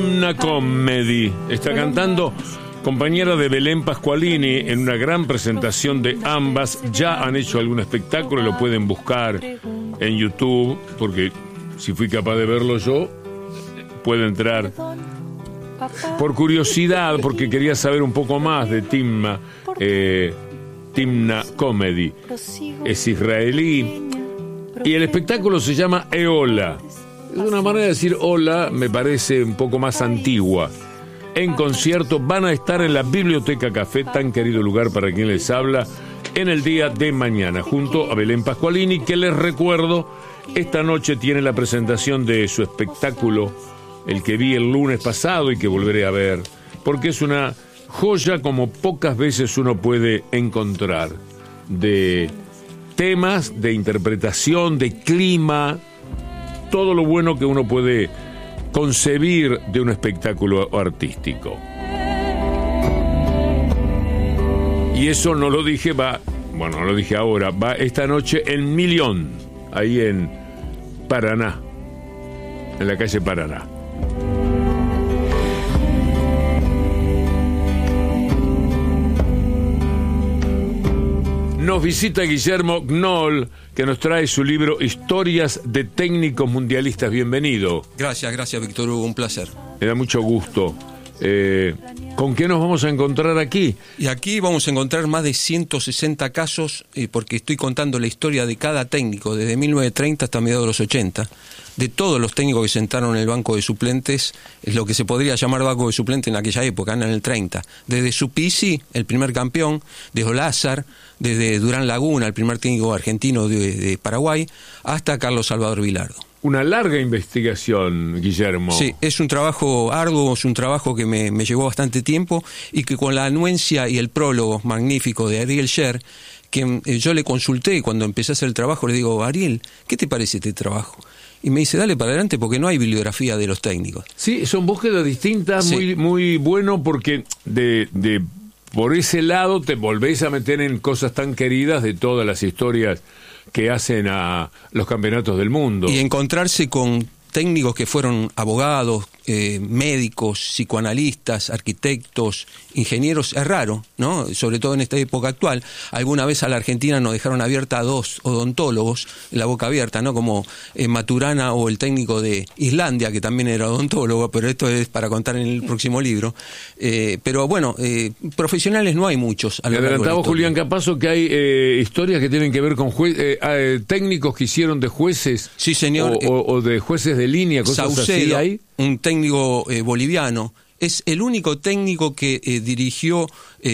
Timna Comedy está cantando, compañera de Belén Pasqualini, en una gran presentación de ambas. Ya han hecho algún espectáculo, lo pueden buscar en YouTube, porque si fui capaz de verlo yo, puedo entrar por curiosidad, porque quería saber un poco más de Timna Comedy. Es israelí y el espectáculo se llama Eola. Es una manera de decir hola, me parece un poco más antigua. En concierto van a estar en la Biblioteca Café, tan querido lugar para quien les habla, en el día de mañana, junto a Belén Pasqualini, que les recuerdo, esta noche tiene la presentación de su espectáculo, el que vi el lunes pasado y que volveré a ver, porque es una joya como pocas veces uno puede encontrar, de temas, de interpretación, de clima, todo lo bueno que uno puede concebir de un espectáculo artístico. Y eso no lo dije, no lo dije ahora, va esta noche en Millón, ahí en Paraná, en la calle Paraná. Nos visita Guillermo Knoll, que nos trae su libro Historias de técnicos mundialistas. Bienvenido. Gracias, Víctor Hugo, un placer. Me da mucho gusto. ¿Con qué nos vamos a encontrar aquí? Y aquí vamos a encontrar más de 160 casos, porque estoy contando la historia de cada técnico, desde 1930 hasta mediados de los 80, de todos los técnicos que sentaron en el banco de suplentes, es lo que se podría llamar banco de suplentes en aquella época, en el 30. Desde Supisi, el primer campeón, de Olázar, desde Durán Laguna, el primer técnico argentino de Paraguay, hasta Carlos Salvador Vilardo. Una larga investigación, Guillermo. Sí, es un trabajo arduo, es un trabajo que me llevó bastante tiempo y que con la anuencia y el prólogo magnífico de Ariel Sher, que yo le consulté cuando empecé a hacer el trabajo, le digo, Ariel, ¿qué te parece este trabajo? Y me dice, dale para adelante porque no hay bibliografía de los técnicos. Sí, son búsquedas distintas, sí. muy bueno, porque por ese lado te volvés a meter en cosas tan queridas de todas las historias que hacen a los campeonatos del mundo. Y encontrarse con técnicos que fueron abogados, médicos, psicoanalistas, arquitectos, ingenieros, es raro, ¿no? Sobre todo en esta época actual. Alguna vez a la Argentina nos dejaron abierta a 2 odontólogos, la boca abierta, ¿no? Como Maturana o el técnico de Islandia, que también era odontólogo, pero esto es para contar en el próximo libro. Pero bueno, profesionales no hay muchos. Le adelantamos, Julián Capazo, que hay historias que tienen que ver con técnicos que hicieron de jueces. Sí, señor. O de jueces de línea, cosas Saucedo, así hay. Un técnico boliviano, es el único técnico que dirigió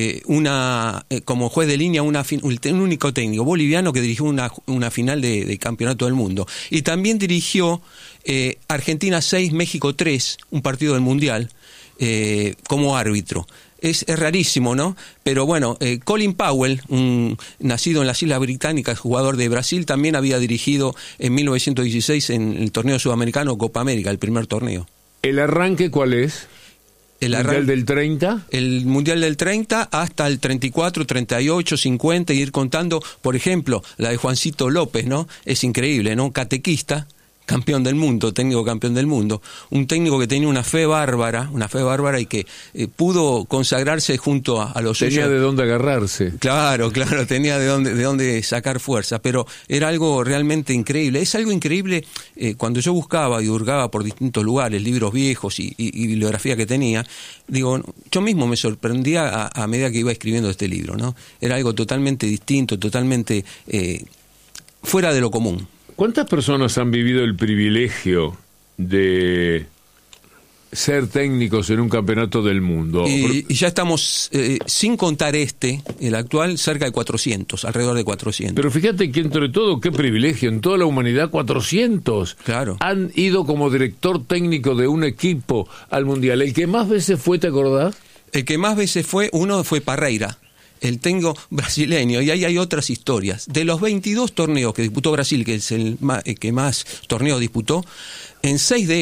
como juez de línea, un único técnico boliviano que dirigió una final de campeonato del mundo. Y también dirigió Argentina 6, México 3, un partido del Mundial, como árbitro. Es rarísimo, ¿no? Pero bueno, Colin Powell, nacido en las Islas Británicas, jugador de Brasil, también había dirigido en 1916 en el torneo sudamericano Copa América, el primer torneo. ¿El arranque cuál es? ¿El Mundial del 30? El Mundial del 30 hasta el 34, 38, 50, y ir contando, por ejemplo, la de Juancito López, ¿no? Es increíble, ¿no? Catequista, campeón del mundo, técnico campeón del mundo, un técnico que tenía una fe bárbara y que pudo consagrarse junto a los suyos. Tenía de dónde agarrarse. Claro, tenía de dónde sacar fuerza, pero era algo realmente increíble. Es algo increíble cuando yo buscaba y hurgaba por distintos lugares, libros viejos y bibliografía que tenía, digo, yo mismo me sorprendía a medida que iba escribiendo este libro, ¿no? Era algo totalmente distinto, totalmente fuera de lo común. ¿Cuántas personas han vivido el privilegio de ser técnicos en un campeonato del mundo? Y ya estamos, sin contar el actual, cerca de 400, alrededor de 400. Pero fíjate que entre todo, qué privilegio, en toda la humanidad 400 claro. Han ido como director técnico de un equipo al Mundial. ¿El que más veces fue, te acordás? El que más veces uno fue Parreira, el técnico brasileño, y ahí hay otras historias. De los 22 torneos que disputó Brasil, que es el que más torneos disputó, en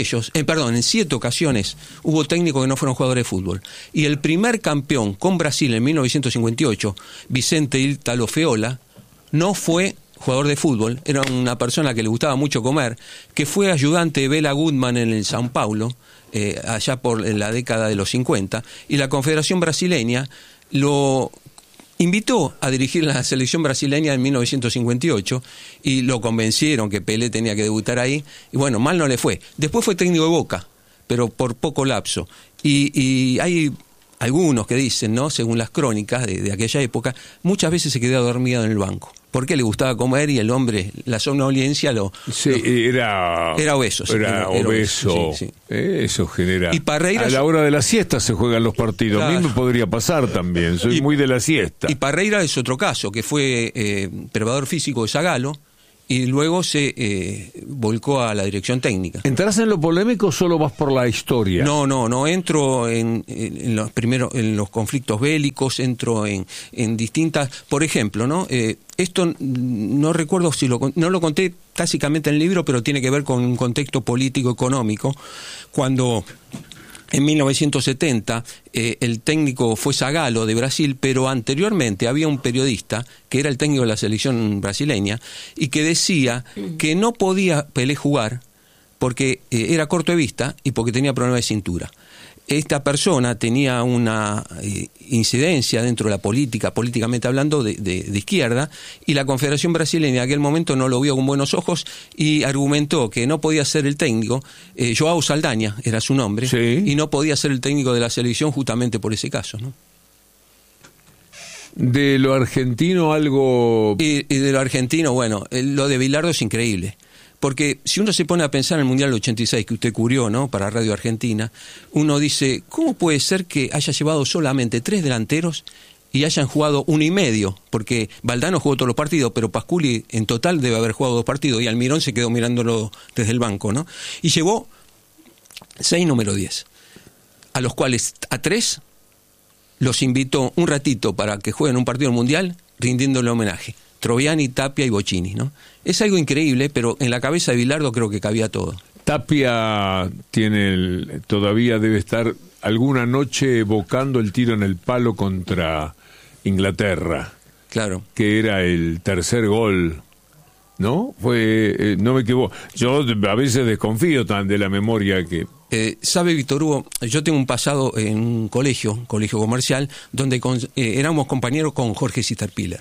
7 ocasiones hubo técnicos que no fueron jugadores de fútbol. Y el primer campeón con Brasil en 1958, Vicente Ítalo Feola, no fue jugador de fútbol, era una persona que le gustaba mucho comer, que fue ayudante de Bela Goodman en el São Paulo, allá por la década de los 50, y la Confederación Brasileña lo invitó a dirigir la selección brasileña en 1958 y lo convencieron que Pelé tenía que debutar ahí, y bueno, mal no le fue. Después fue técnico de Boca, pero por poco lapso. Y hay algunos que dicen, ¿no?, según las crónicas de aquella época, muchas veces se quedaba dormido en el banco, porque le gustaba comer y el hombre, la somnolencia era obeso. Era obeso. Sí. Eso genera. Y Parreira, a la hora de la siesta se juegan los partidos. Claro. A mí me podría pasar también, soy muy de la siesta. Y Parreira es otro caso, que fue preparador físico de Zagallo, y luego se volcó a la dirección técnica. ¿Entrás en lo polémico o solo vas por la historia? No entro en los conflictos bélicos, entro en distintas, por ejemplo, ¿no? Esto no recuerdo si no lo conté básicamente en el libro, pero tiene que ver con un contexto político económico, cuando en 1970 el técnico fue Zagallo de Brasil, pero anteriormente había un periodista que era el técnico de la selección brasileña y que decía que no podía Pelé jugar porque era corto de vista y porque tenía problemas de cintura. Esta persona tenía una incidencia dentro de la política, políticamente hablando, de izquierda, y la Confederación Brasileña en aquel momento no lo vio con buenos ojos y argumentó que no podía ser el técnico, João Saldanha era su nombre, sí, y no podía ser el técnico de la selección justamente por ese caso, ¿no? De lo argentino algo... Y de lo argentino, bueno, lo de Bilardo es increíble. Porque si uno se pone a pensar en el Mundial del 86 que usted cubrió, ¿no?, para Radio Argentina, uno dice, ¿cómo puede ser que haya llevado solamente 3 delanteros y hayan jugado 1 y medio? Porque Valdano jugó todos los partidos, pero Pasculi en total debe haber jugado 2 partidos y Almirón se quedó mirándolo desde el banco, ¿no? Y llevó 6 número 10, a los cuales a 3 los invitó un ratito para que jueguen un partido mundial rindiéndole homenaje. Troviani, Tapia y Bocchini, ¿no? Es algo increíble, pero en la cabeza de Bilardo creo que cabía todo. Tapia todavía debe estar alguna noche evocando el tiro en el palo contra Inglaterra. Claro. Que era el tercer gol, ¿no? No me equivoco. Yo a veces desconfío tan de la memoria que... ¿Sabe, Víctor Hugo? Yo tengo un pasado en un colegio comercial, donde éramos compañeros con Jorge Sisterpiller.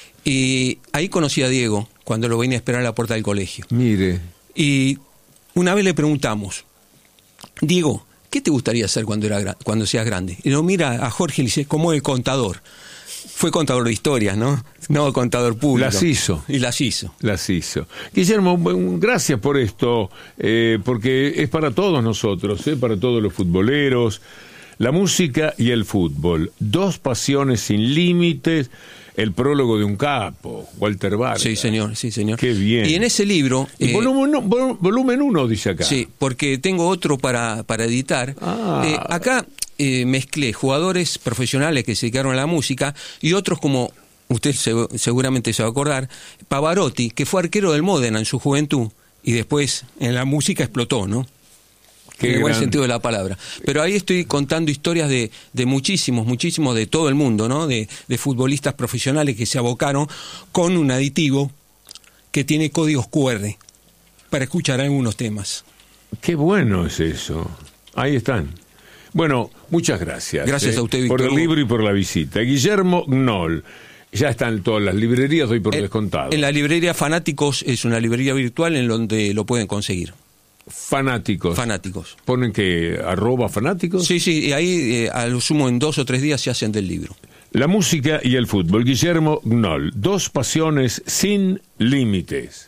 Y ahí conocí a Diego cuando lo venía a esperar a la puerta del colegio. Mire. Y una vez le preguntamos, Diego, ¿qué te gustaría hacer cuando seas grande? Y lo mira a Jorge y le dice, como el contador. Fue contador de historias, ¿no? No contador público. Las hizo. Y las hizo. Las hizo. Guillermo, gracias por esto, porque es para todos nosotros, para todos los futboleros, la música y el fútbol. 2 pasiones sin límites. El prólogo de un capo, Walter Vargas. Sí, señor. Qué bien. Y en ese libro... volumen 1 dice acá. Sí, porque tengo otro para editar. Acá mezclé jugadores profesionales que se dedicaron a la música y otros como, usted seguramente se va a acordar, Pavarotti, que fue arquero del Módena en su juventud y después en la música explotó, ¿no? En el buen sentido de la palabra. Pero ahí estoy contando historias de muchísimos de todo el mundo, ¿no? De futbolistas profesionales que se abocaron con un aditivo que tiene códigos QR para escuchar algunos temas. Qué bueno es eso. Ahí están. Bueno, muchas gracias. Gracias a usted, Víctor, por el libro y por la visita. Guillermo Knoll. Ya están en todas las librerías, doy por descontado. En la librería Fanáticos es una librería virtual en donde lo pueden conseguir. Fanáticos. ¿Ponen que @fanáticos? Sí, y ahí a lo sumo en 2 o 3 días se hacen del libro. La música y el fútbol. Guillermo Knoll. 2 pasiones sin límites.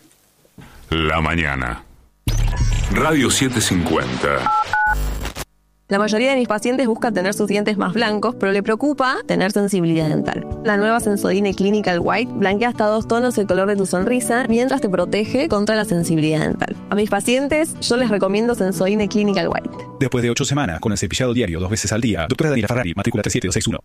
La mañana. Radio 750. La mayoría de mis pacientes busca tener sus dientes más blancos, pero le preocupa tener sensibilidad dental. La nueva Sensodyne Clinical White blanquea hasta 2 tonos el color de tu sonrisa, mientras te protege contra la sensibilidad dental. A mis pacientes, yo les recomiendo Sensodyne Clinical White. Después de 8 semanas con el cepillado diario 2 veces al día, doctora Daniela Ferrari, matrícula 37261.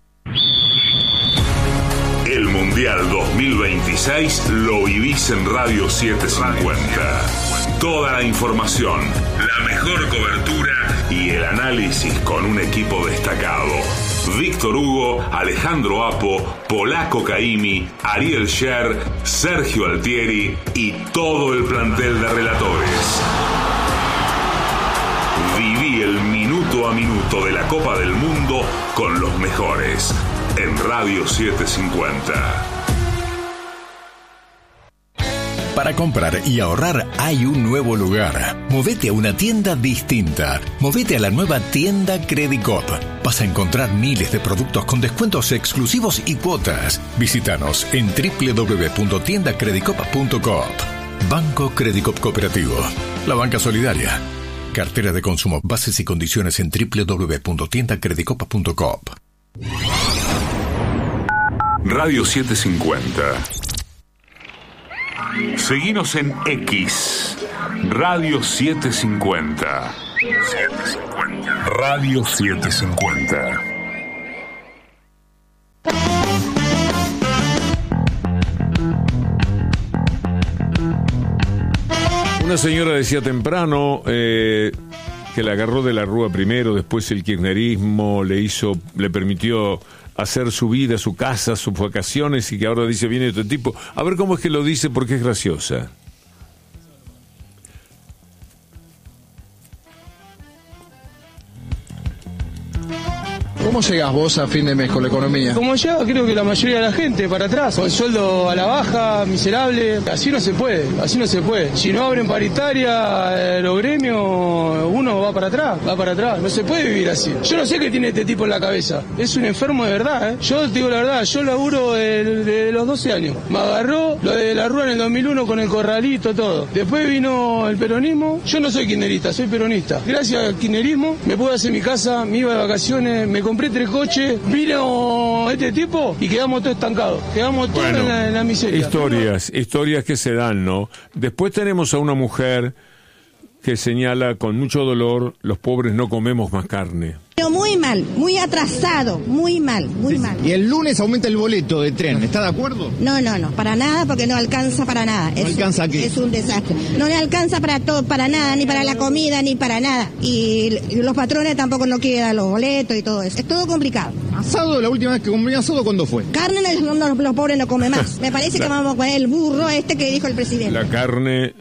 El Mundial 2026 lo vivís en Radio 750. Toda la información, la mejor cobertura y el análisis con un equipo destacado. Víctor Hugo, Alejandro Apo, Polaco Caimi, Ariel Sher, Sergio Altieri y todo el plantel de relatores. Viví el minuto a minuto de la Copa del Mundo con los mejores en Radio 750. Para comprar y ahorrar hay un nuevo lugar. Movete a una tienda distinta. Movete a la nueva tienda Credicop. Vas a encontrar miles de productos con descuentos exclusivos y cuotas. Visítanos en www.tiendacredicop.coop. Banco Credicop Cooperativo. La banca solidaria. Cartera de consumo. Bases y condiciones en www.tiendacredicop.coop. Radio 750. Seguinos en X, Radio 750. Radio 750. Una señora decía temprano que la agarró de la Rúa primero, después el kirchnerismo le permitió hacer su vida, su casa, sus vacaciones, y que ahora dice viene otro tipo. A ver cómo es que lo dice, porque es graciosa. ¿Cómo llegás vos a fin de mes con la economía? Como llega, creo que la mayoría de la gente para atrás, con el sueldo a la baja, miserable. Así no se puede, así no se puede. Si no abren paritaria los gremios, uno va para atrás, no se puede vivir así. Yo no sé qué tiene este tipo en la cabeza, es un enfermo de verdad, ¿eh? Yo te digo la verdad, yo laburo de los 12 años. Me agarró lo de la Rúa en el 2001 con el corralito, todo. Después vino el peronismo, yo no soy kirchnerista, soy peronista. Gracias al kirchnerismo me pude hacer mi casa, me iba de vacaciones, me compré 3 coches, vino este tipo y quedamos todos estancados, quedamos todos en la miseria. Historias que se dan, ¿no? Después tenemos a una mujer que señala con mucho dolor, los pobres no comemos más carne. Pero muy mal, muy atrasado, muy mal. Y el lunes aumenta el boleto de tren, ¿está de acuerdo? No, para nada, porque no alcanza para nada. ¿No alcanza qué? Es un desastre. No le alcanza para todo, para nada, ni para la comida, ni para nada. Y los patrones tampoco no quieren dar los boletos y todo eso. Es todo complicado. ¿Asado? La última vez que comí asado, ¿cuándo fue? Carne los pobres no comen más. Me parece que vamos con el burro que dijo el presidente. La carne...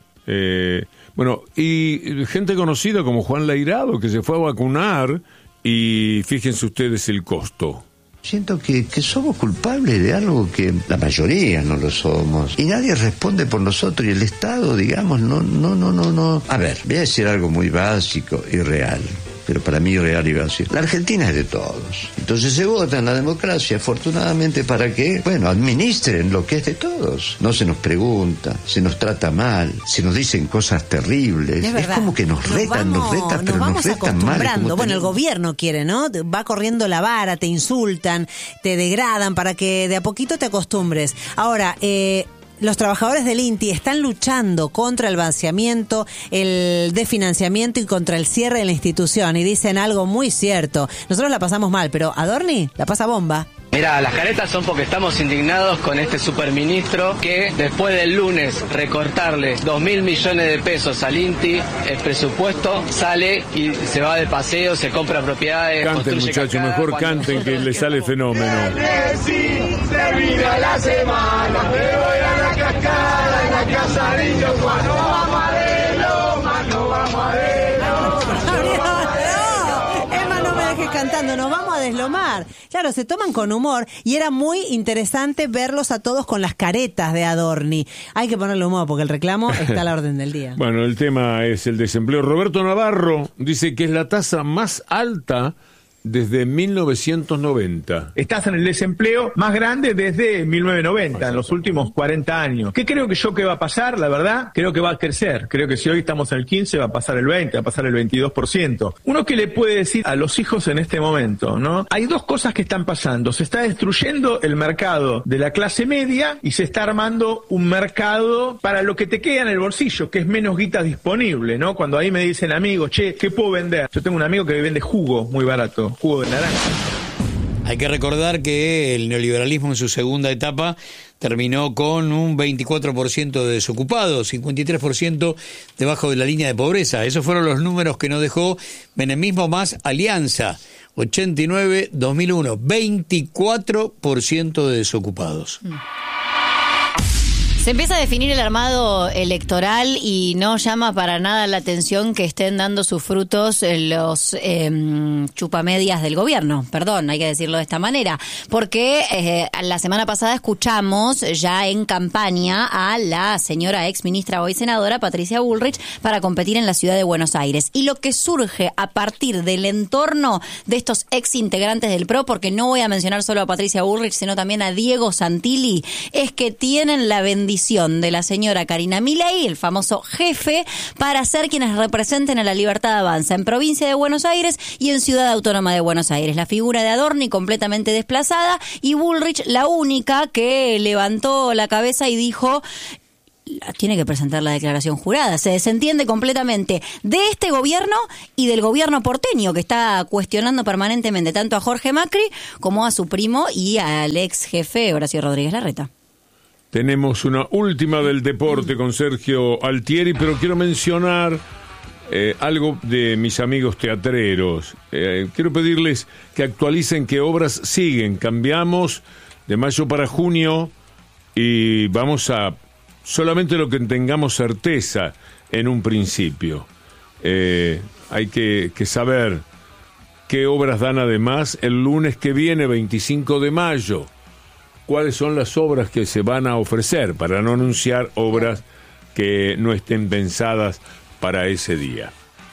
Bueno, y gente conocida como Juan Lairado, que se fue a vacunar, y fíjense ustedes el costo. Siento que somos culpables de algo que la mayoría no lo somos. Y nadie responde por nosotros, y el Estado, digamos, no. A ver, voy a decir algo muy básico y real. Pero para mí real y básico. La Argentina es de todos. Entonces se vota en la democracia, afortunadamente, para que, administren lo que es de todos. No se nos pregunta, se nos trata mal, se nos dicen cosas terribles. Es como que nos retan, pero nos retan mal. Bueno, el gobierno quiere, ¿no? Va corriendo la vara, te insultan, te degradan para que de a poquito te acostumbres. Ahora, los trabajadores del INTI están luchando contra el vaciamiento, el desfinanciamiento y contra el cierre de la institución, y dicen algo muy cierto. Nosotros la pasamos mal, pero Adorni la pasa bomba. Mira, las caretas son porque estamos indignados con este superministro que después del lunes recortarle 2.000 millones de pesos al INTI, el presupuesto, sale y se va de paseo, se compra propiedades. Canten, muchachos, mejor canten, que le sale fenómeno. Termina la semana, me voy a la cascada, en la casa de Indio Juan, no vamos a cantando, nos vamos a deslomar. Claro, se toman con humor y era muy interesante verlos a todos con las caretas de Adorni. Hay que ponerle humor porque el reclamo está a la orden del día. Bueno, el tema es el desempleo. Roberto Navarro dice que es la tasa más alta desde 1990. Estás en el desempleo más grande desde 1990, en los últimos 40 años. ¿Qué creo yo que va a pasar? La verdad, creo que va a crecer. Creo que si hoy estamos en el 15, va a pasar el 20, va a pasar el 22%. Uno que le puede decir a los hijos en este momento, ¿no? Hay dos cosas que están pasando. Se está destruyendo el mercado de la clase media y se está armando un mercado para lo que te queda en el bolsillo, que es menos guita disponible, ¿no? Cuando ahí me dicen amigos, che, ¿qué puedo vender? Yo tengo un amigo que vende jugo muy barato. Jugo de naranja. Hay que recordar que el neoliberalismo en su segunda etapa terminó con un 24% de desocupados, 53% debajo de la línea de pobreza. Esos fueron los números que nos dejó menemismo más Alianza, 89-2001, 24% de desocupados. Se empieza a definir el armado electoral y no llama para nada la atención que estén dando sus frutos los chupamedias del gobierno. Perdón, hay que decirlo de esta manera. Porque la semana pasada escuchamos ya en campaña a la señora ex ministra, hoy senadora, Patricia Bullrich, para competir en la ciudad de Buenos Aires. Y lo que surge a partir del entorno de estos ex integrantes del PRO, porque no voy a mencionar solo a Patricia Bullrich, sino también a Diego Santilli, es que tienen la bendición de la señora Karina Milei, el famoso jefe, para ser quienes representen a la Libertad Avanza en provincia de Buenos Aires y en Ciudad Autónoma de Buenos Aires. La figura de Adorni completamente desplazada y Bullrich la única que levantó la cabeza y dijo: tiene que presentar la declaración jurada. Se desentiende completamente de este gobierno y del gobierno porteño, que está cuestionando permanentemente tanto a Jorge Macri como a su primo y al ex jefe Horacio Rodríguez Larreta. Tenemos una última del deporte con Sergio Altieri, pero quiero mencionar algo de mis amigos teatreros. Quiero pedirles que actualicen qué obras siguen. Cambiamos de mayo para junio y vamos a solamente lo que tengamos certeza en un principio. Hay que saber qué obras dan además el lunes que viene, 25 de mayo. ¿Cuáles son las obras que se van a ofrecer? Para no anunciar obras que no estén pensadas para ese día.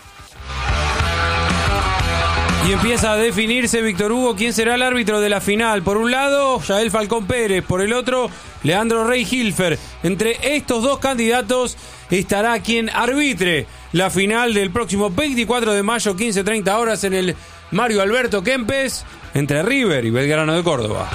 Y empieza a definirse, Víctor Hugo, quién será el árbitro de la final. Por un lado, Yael Falcón Pérez. Por el otro, Leandro Rey Hilfer. Entre estos dos candidatos estará quien arbitre la final del próximo 24 de mayo, 15:30 horas, en el Mario Alberto Kempes, entre River y Belgrano de Córdoba.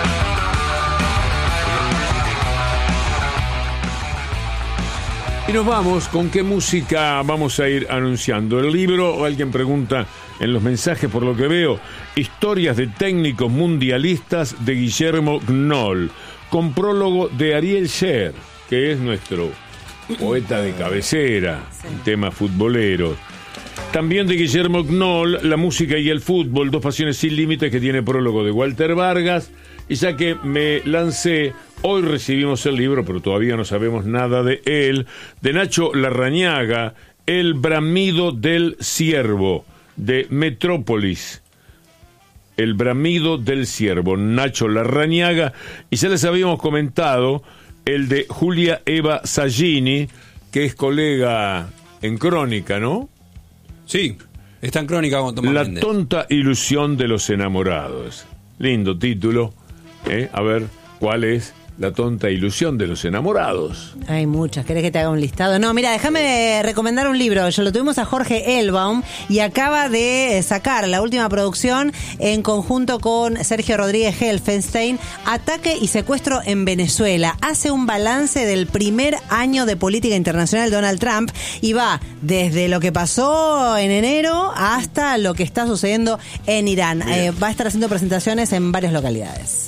Y nos vamos, ¿con qué música vamos a ir anunciando? El libro, alguien pregunta en los mensajes por lo que veo, Historias de técnicos mundialistas de Guillermo Knoll, con prólogo de Ariel Sher, que es nuestro poeta de cabecera, en temas futboleros. También de Guillermo Knoll, La música y el fútbol, dos pasiones sin límites, que tiene prólogo de Walter Vargas. Y ya que me lancé, hoy recibimos el libro, pero todavía no sabemos nada de él, de Nacho Larrañaga, El bramido del ciervo, de Metrópolis. El bramido del ciervo, Nacho Larrañaga. Y ya les habíamos comentado el de Julia Eva Saggini, que es colega en Crónica, ¿no? Sí, está en Crónica con Tomás La Méndez. tonta ilusión de los enamorados. Lindo título. A ver, ¿cuál es la tonta ilusión de los enamorados? Hay muchas, ¿querés que te haga un listado? No, mira, déjame recomendar un libro. Yo lo tuvimos a Jorge Elbaum y acaba de sacar la última producción en conjunto con Sergio Rodríguez Helfenstein, Ataque y secuestro en Venezuela. Hace un balance del primer año de política internacional de Donald Trump y va desde lo que pasó en enero hasta lo que está sucediendo en Irán. Va a estar haciendo presentaciones en varias localidades.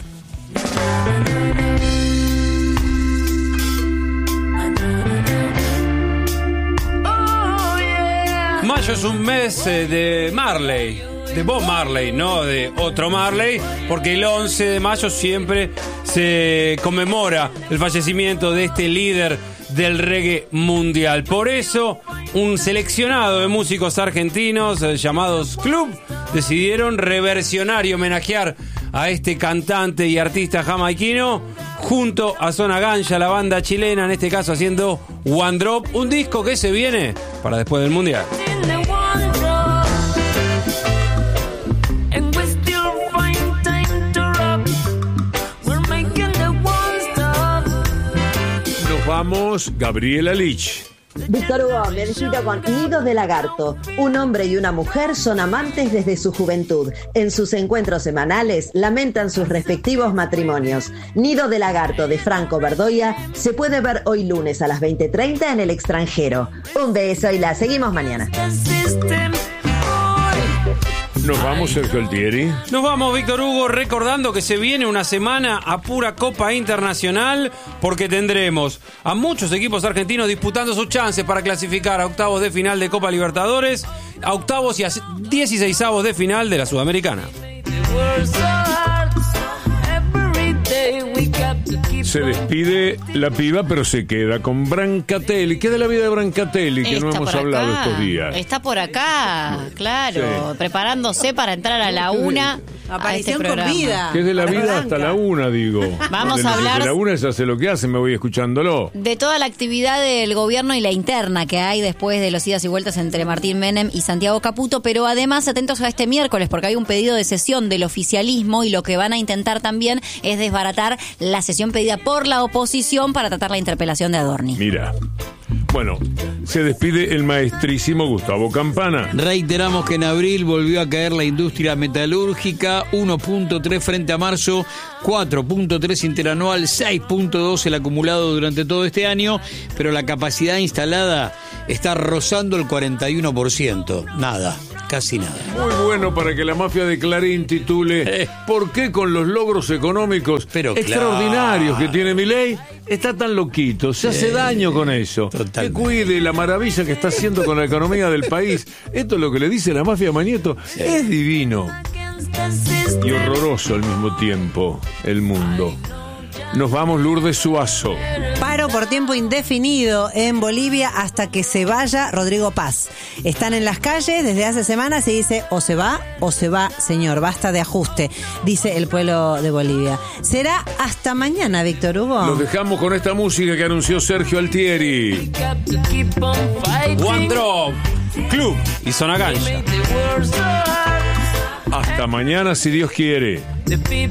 Mayo es un mes de Marley, de Bob Marley, no de otro Marley, porque el 11 de mayo siempre se conmemora el fallecimiento de este líder del reggae mundial. Por eso, un seleccionado de músicos argentinos llamados Club decidieron reversionar y homenajear a este cantante y artista jamaiquino junto a Zona Ganja, la banda chilena, en este caso haciendo One Drop, un disco que se viene para después del Mundial. Nos vamos, Gabriela Lich. Víctor Hugo, me despido con Nidos de Lagarto. Un hombre y una mujer son amantes desde su juventud. En sus encuentros semanales lamentan sus respectivos matrimonios. Nido de Lagarto de Franco Verdoya se puede ver hoy lunes a las 20:30 en El Extranjero. Un beso y la seguimos mañana. Nos vamos, Sergio Altieri. Nos vamos, Víctor Hugo, recordando que se viene una semana a pura Copa Internacional, porque tendremos a muchos equipos argentinos disputando sus chances para clasificar a octavos de final de Copa Libertadores, a octavos y a 16avos de final de la Sudamericana. Se despide la piba, pero se queda con Brancatelli. ¿Qué de la vida de Brancatelli, que no hemos hablado estos días? Está por acá, claro, preparándose para entrar a la 1. Aparición este con vida. Que es de la vida hasta la 1, digo. Vamos a hablar. De la 1 ella hace lo que hace, me voy escuchándolo. De toda la actividad del gobierno y la interna que hay después de los idas y vueltas entre Martín Menem y Santiago Caputo, pero además atentos a este miércoles, porque hay un pedido de sesión del oficialismo y lo que van a intentar también es desbaratar la sesión pedida por la oposición para tratar la interpelación de Adorni. Mira. Bueno, se despide el maestrísimo Gustavo Campana. Reiteramos que en abril volvió a caer la industria metalúrgica, 1.3 frente a marzo, 4.3 interanual, 6.2 el acumulado durante todo este año, pero la capacidad instalada está rozando el 41%. Nada, casi nada. Muy bueno para que la mafia de Clarín titule ¿por qué con los logros económicos extraordinarios que tiene Milei está tan loquito? Se hace daño con eso. Totalmente. Que cuide la maravilla que está haciendo con la economía del país. Esto es lo que le dice la mafia a Mañeto. Es divino y horroroso al mismo tiempo el mundo. Nos vamos, Lourdes Suazo. Paro por tiempo indefinido en Bolivia hasta que se vaya Rodrigo Paz. Están en las calles desde hace semanas y dice o se va, señor, basta de ajuste, dice el pueblo de Bolivia. Será hasta mañana, Víctor Hugo. Los dejamos con esta música que anunció Sergio Altieri. One Drop, Club y Zona Gancha. Hasta mañana, si Dios quiere.